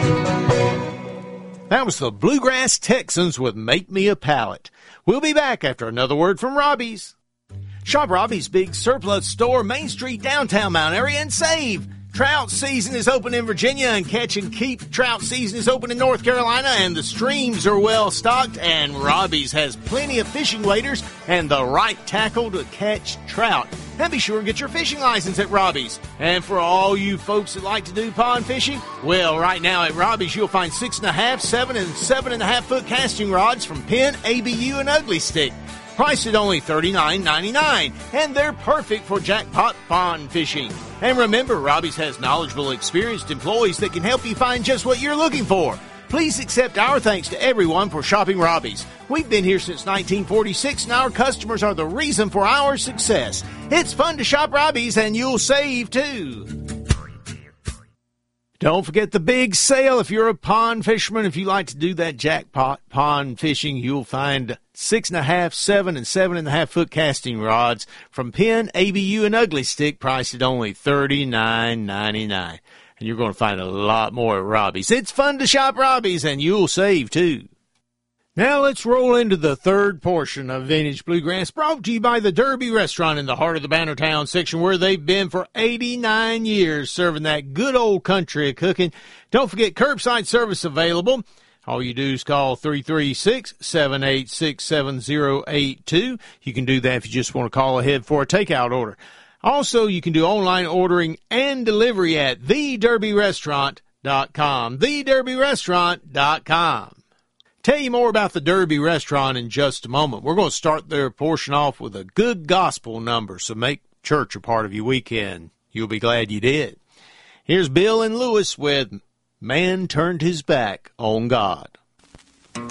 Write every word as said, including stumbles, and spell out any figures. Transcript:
That was the Bluegrass Texans with Make Me a Pallet. We'll be back after another word from Robbie's. Shop Robbie's Big Surplus Store, Main Street, downtown Mount Airy, and save. Trout season is open in Virginia, and Catch and Keep trout season is open in North Carolina, and the streams are well stocked, and Robbie's has plenty of fishing waders and the right tackle to catch trout. And be sure and get your fishing license at Robbie's. And for all you folks that like to do pond fishing, well, right now at Robbie's you'll find six and a half, seven and seven and a half foot casting rods from Penn, A B U, and Ugly Stick. Priced at only thirty-nine ninety-nine, and they're perfect for jackpot pond fishing. And remember, Robbie's has knowledgeable, experienced employees that can help you find just what you're looking for. Please accept our thanks to everyone for shopping Robbie's. We've been here since nineteen forty-six, and our customers are the reason for our success. It's fun to shop Robbie's, and you'll save, too. Don't forget the big sale. If you're a pond fisherman, if you like to do that jackpot pond fishing, you'll find six and a half, seven, and seven and a half foot casting rods from Penn, A B U, and Ugly Stick, priced at only thirty-nine ninety-nine. And you're going to find a lot more at Robbie's. It's fun to shop Robbie's, and you'll save, too. Now let's roll into the third portion of Vintage Bluegrass, brought to you by the Derby Restaurant in the heart of the Bannertown section, where they've been for eighty-nine years, serving that good old country of cooking. Don't forget curbside service available. All you do is call three three six, seven eight six, seven zero eight two. You can do that if you just want to call ahead for a takeout order. Also, you can do online ordering and delivery at the derby restaurant dot com. the derby restaurant dot com. Tell you more about the Derby Restaurant in just a moment. We're going to start their portion off with a good gospel number, so make church a part of your weekend. You'll be glad you did. Here's Bill and Lewis with Man Turned His Back on God.